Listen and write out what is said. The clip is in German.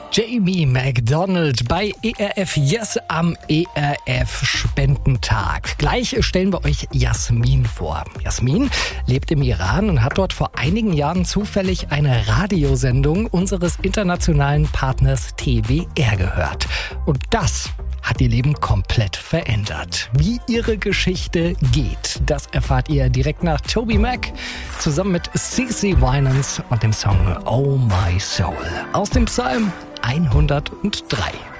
Jamie McDonald bei ERF Yes am ERF Spendentag. Gleich stellen wir euch Jasmin vor. Jasmin lebt im Iran und hat dort vor einigen Jahren zufällig eine Radiosendung unseres internationalen Partners TWR gehört. Und das hat ihr Leben komplett verändert. Wie ihre Geschichte geht, das erfahrt ihr direkt nach Toby Mac zusammen mit CeCe Winans und dem Song Oh My Soul aus dem Psalm 103.